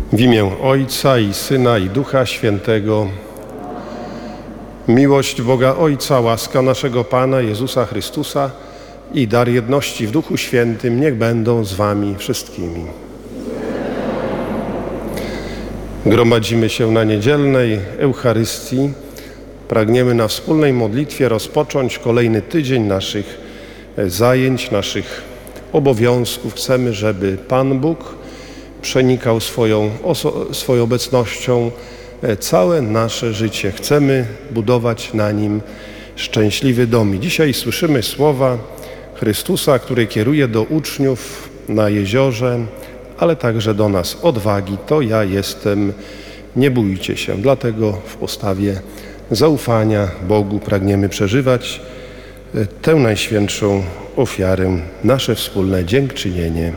W imię Ojca i Syna i Ducha Świętego. Miłość Boga Ojca, łaska naszego Pana Jezusa Chrystusa i dar jedności w Duchu Świętym niech będą z wami wszystkimi. Gromadzimy się na niedzielnej Eucharystii. Pragniemy na wspólnej modlitwie rozpocząć kolejny tydzień naszych zajęć, naszych obowiązków. Chcemy, żeby Pan Bóg przenikał swoją obecnością całe nasze życie. Chcemy budować na nim szczęśliwy dom. I dzisiaj słyszymy słowa Chrystusa, który kieruje do uczniów na jeziorze, ale także do nas: odwagi, to ja jestem, nie bójcie się. Dlatego w postawie zaufania Bogu pragniemy przeżywać tę najświętszą ofiarę, nasze wspólne dziękczynienie.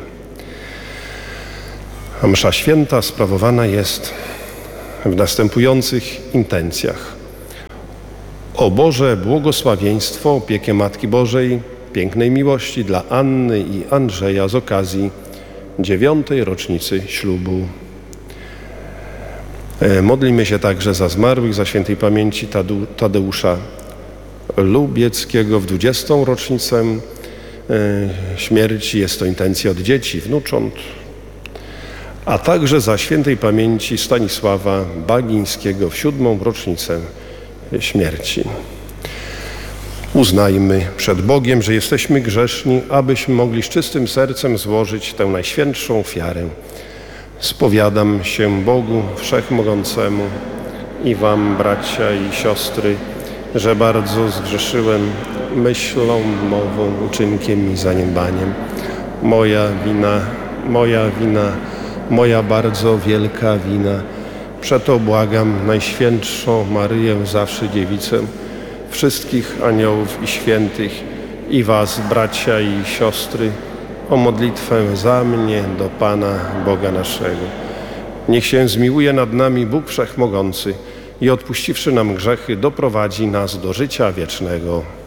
A msza święta sprawowana jest w następujących intencjach. O Boże błogosławieństwo, opiekę Matki Bożej, pięknej miłości dla Anny i Andrzeja z okazji 9. rocznicy ślubu. Modlimy się także za zmarłych, za świętej pamięci Tadeusza Lubieckiego w 20. rocznicę śmierci. Jest to intencja od dzieci, wnucząt, a także za świętej pamięci Stanisława Bagińskiego w 7. rocznicę śmierci. Uznajmy przed Bogiem, że jesteśmy grzeszni, abyśmy mogli z czystym sercem złożyć tę najświętszą ofiarę. Spowiadam się Bogu Wszechmogącemu i wam, bracia i siostry, że bardzo zgrzeszyłem myślą, mową, uczynkiem i zaniedbaniem. Moja wina, moja bardzo wielka wina. Przeto błagam Najświętszą Maryję, zawsze Dziewicę, wszystkich aniołów i świętych i was, bracia i siostry, o modlitwę za mnie do Pana Boga naszego. Niech się zmiłuje nad nami Bóg Wszechmogący i odpuściwszy nam grzechy, doprowadzi nas do życia wiecznego.